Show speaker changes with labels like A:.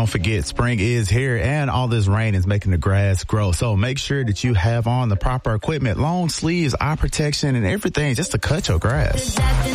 A: don't forget, spring is here and all this rain is making the grass grow. So make sure that you have on the proper equipment, long sleeves, eye protection, and everything just to cut your grass.